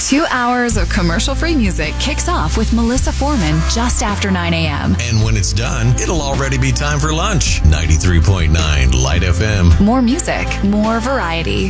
2 hours of commercial-free music kicks off with Melissa Foreman just after 9 a.m. And when it's done, it'll already be time for lunch. 93.9 Light FM. More music, more variety.